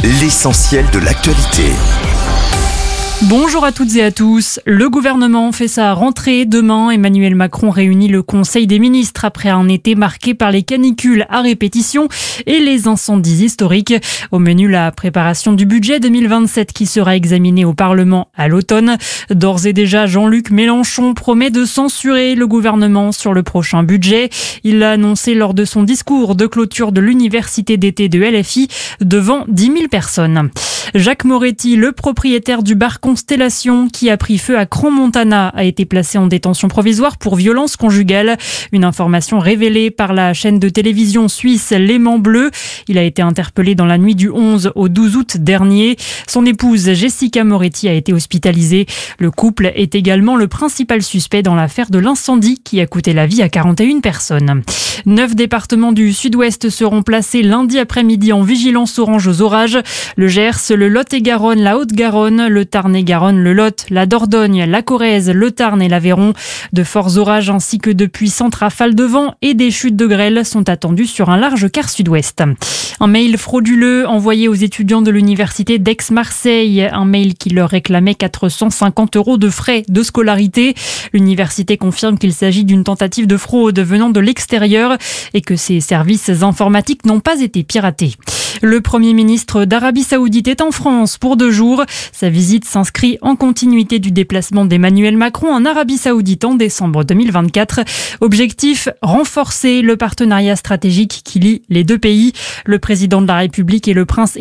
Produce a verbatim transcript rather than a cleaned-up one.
l'essentiel de l'actualité. Bonjour à toutes et à tous. Le gouvernement fait sa rentrée demain. Emmanuel Macron réunit le Conseil des ministres après un été marqué par les canicules à répétition et les incendies historiques. Au menu, la préparation du budget deux mille vingt-sept qui sera examiné au Parlement à l'automne. D'ores et déjà, Jean-Luc Mélenchon promet de censurer le gouvernement sur le prochain budget. Il l'a annoncé lors de son discours de clôture de l'université d'été de L F I devant dix mille personnes. Jacques Moretti, le propriétaire du bar Constellation qui a pris feu à Crans-Montana, a été placé en détention provisoire pour violence conjugale. Une information révélée par la chaîne de télévision suisse L'Aimant Bleu. Il a été interpellé dans la nuit du onze au douze août dernier. Son épouse Jessica Moretti a été hospitalisée. Le couple est également le principal suspect dans l'affaire de l'incendie qui a coûté la vie à quarante et une personnes. Neuf départements du sud-ouest seront placés lundi après-midi en vigilance orange aux orages. Le Gers, le Lot-et-Garonne, la Haute-Garonne, le Tarn-et-Garonne, le Lot, la Dordogne, la Corrèze, le Tarn et l'Aveyron. De forts orages ainsi que de puissantes rafales de vent et des chutes de grêle sont attendues sur un large quart sud-ouest. Un mail frauduleux envoyé aux étudiants de l'université d'Aix-Marseille. Un mail qui leur réclamait quatre cent cinquante euros de frais de scolarité. L'université confirme qu'il s'agit d'une tentative de fraude venant de l'extérieur et que ses services informatiques n'ont pas été piratés. Le Premier ministre d'Arabie Saoudite est en France pour deux jours. Sa visite s'inscrit en continuité du déplacement d'Emmanuel Macron en Arabie Saoudite en décembre deux mille vingt-quatre. Objectif, renforcer le partenariat stratégique qui lie les deux pays. Le président de la République et le prince